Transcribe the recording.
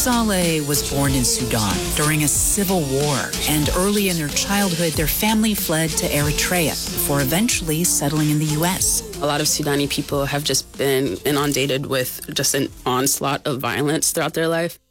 Saleh was born in Sudan during a civil war, and early in their childhood, their family fled to Eritrea before eventually settling in the U.S. A lot of Sudani people have just been inundated with just an onslaught of violence throughout their life.